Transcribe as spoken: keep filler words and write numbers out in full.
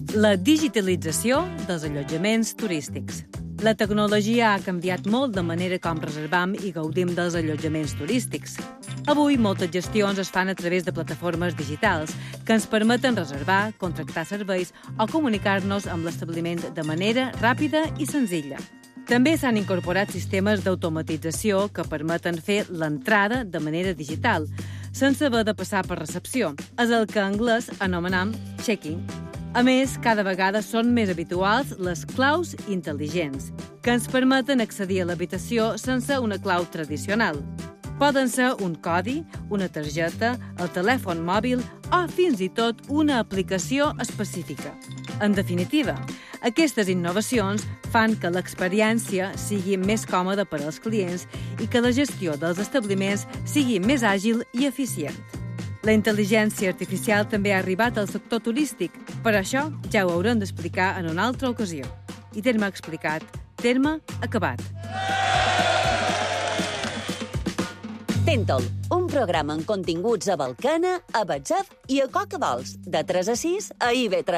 La digitalització dels allotjaments turístics. La tecnologia ha canviat molt de manera com reservam i gaudim dels allotjaments turístics. Avui, moltes gestions es fan a través de plataformes digitals que ens permeten reservar, contractar serveis o comunicar-nos amb l'establiment de manera ràpida i senzilla. També s'han incorporat sistemes d'automatització que permeten fer l'entrada de manera digital, sense haver de passar per recepció. És el que en anglès anomenam check-in. A més, cada vegada són més habituals les claus intel·ligents, que ens permeten accedir a l'habitació sense una clau tradicional. Poden ser un codi, una targeta, el telèfon mòbil o fins i tot una aplicació específica. En definitiva, aquestes innovacions fan que l'experiència sigui més còmoda per als clients i que la gestió dels establiments sigui més àgil i eficient. La intel·ligència artificial també ha arribat al sector turístic, però això ja ho haurem d'explicar en una altra ocasió. I terme explicat, terme acabat. Tentol, un programa amb continguts a Balcana, a Batzef i a Coca Dols, de tres a sis a I V tres.